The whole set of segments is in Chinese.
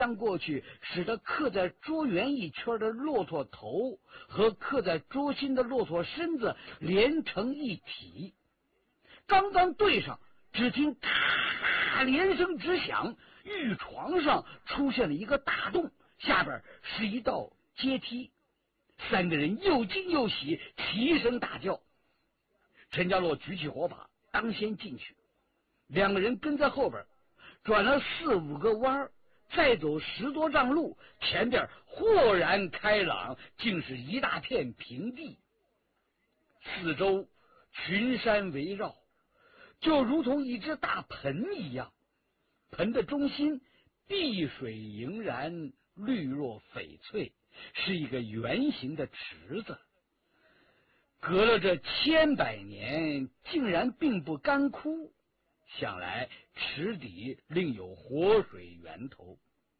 将过去，使得刻在桌缘一圈的骆驼头和刻在桌心的骆驼身子连成一体。刚刚对上，只听咔连声直响，玉床上出现了一个大洞，下边是一道阶梯。三个人又惊又喜，齐声大叫。陈家洛举起火把，当先进去，两个人跟在后边，转了4、5个弯，再走10多丈路，前边豁然开朗，竟是一大片平地，四周群山围绕，就如同一只大盆一样。盆的中心碧水盈然，绿若翡翠，是一个圆形的池子。隔了这千百年，竟然并不干枯，想来池底另有活水源头。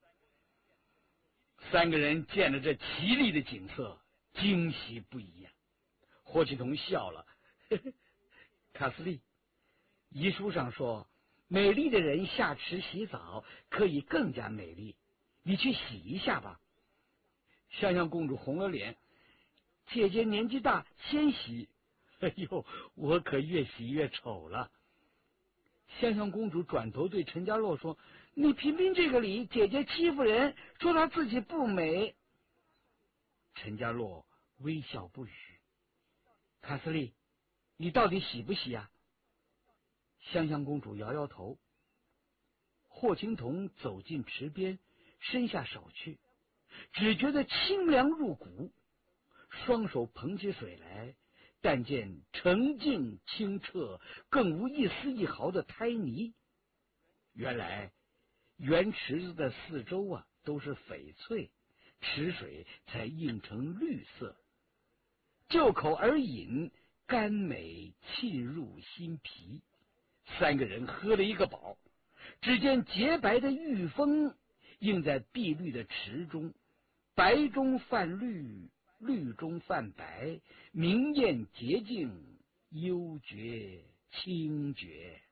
三个人见了这奇丽的景色，惊喜不已呀。霍启同笑了，呵呵，卡斯利，遗书上说，美丽的人下池洗澡可以更加美丽，你去洗一下吧。香香公主红了脸，姐姐年纪大，先洗。哎呦，我可越洗越丑了。香香公主转头对陈家洛说，你评评这个理，姐姐欺负人，说她自己不美。陈家洛微笑不语。卡斯利，你到底洗不洗啊？香香公主摇摇头。霍青桐走进池边，伸下手去，只觉得清凉入骨，双手捧起水来，但见澄净清澈，更无一丝一毫的苔泥。原来圆池子的四周都是翡翠，池水才映成绿色。就口而饮，甘美沁入心脾。三个人喝了一个饱，只见洁白的玉峰映在碧绿的池中，白中泛绿，绿中泛白，明艳洁净，幽绝清绝。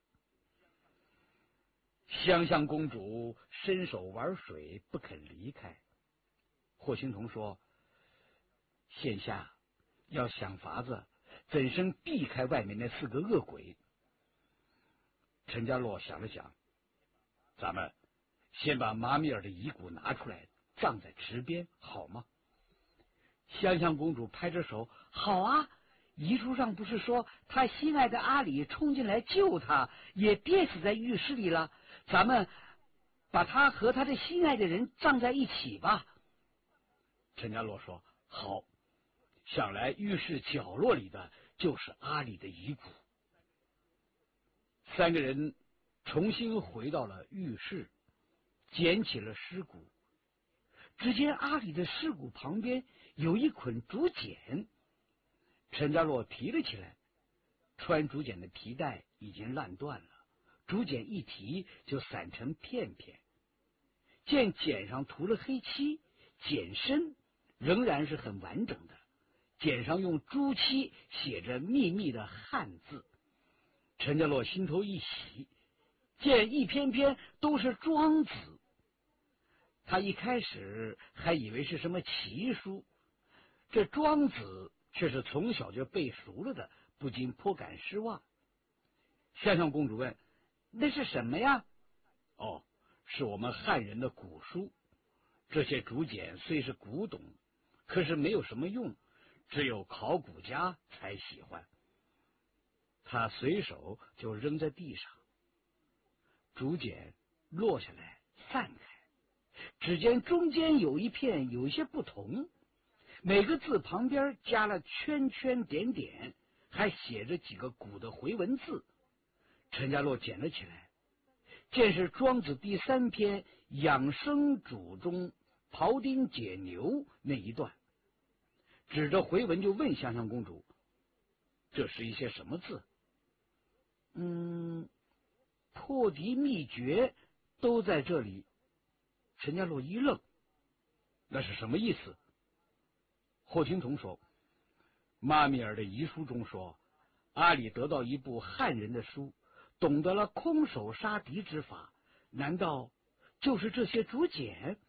香香公主伸手玩水，不肯离开。霍青桐说，现下要想法子怎生避开外面那4个恶鬼。陈家洛想了想，咱们先把马米尔的遗骨拿出来葬在池边，好吗？香香公主拍着手，好啊，遗书上不是说他心爱的阿里冲进来救他，也憋死在浴室里了，咱们把他和他的心爱的人葬在一起吧。陈家洛说，好，想来浴室角落里的就是阿里的遗骨。三个人重新回到了浴室，捡起了尸骨。只见阿里的尸骨旁边有一捆竹简，陈家洛提了起来，穿竹简的皮带已经烂断了，竹简一提就散成片片。见简上涂了黑漆，简身仍然是很完整的，简上用朱漆写着密密的汉字。陈家洛心头一喜，见一篇篇都是庄子，他一开始还以为是什么奇书，这庄子却是从小就背熟了的，不禁颇感失望。香香公主问，那是什么呀？哦，是我们汉人的古书，这些竹简虽是古董，可是没有什么用，只有考古家才喜欢。他随手就扔在地上，竹简落下来散开，只见中间有一片有些不同，每个字旁边加了圈圈点点，还写着几个古的回文字。陈家洛捡了起来，见是庄子第3篇养生主中庖丁解牛那一段，指着回文就问香香公主，这是一些什么字？破敌秘诀都在这里。陈家洛一愣，那是什么意思？霍青桐说，马米尔的遗书中说，阿里得到一部汉人的书，懂得了空手杀敌之法，难道就是这些竹简